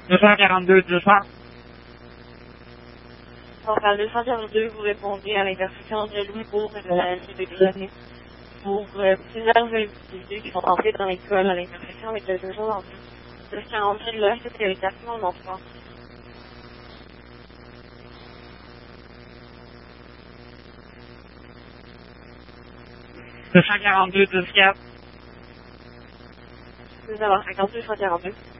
242, 200. Centrale 242, vous répondez à l'intersection de Louisbourg et de la ville de Grenoble pour plusieurs individus qui sont entrés dans l'école à l'intersection avec le 222. Le 42, là, c'était le classement d'emploi. 242, 24. Nous avons 52 142.